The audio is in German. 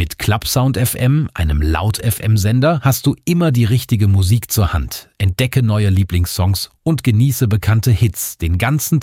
Mit Clubsound FM, einem Laut-FM-Sender, hast du immer die richtige Musik zur Hand. Entdecke neue Lieblingssongs und genieße bekannte Hits den ganzen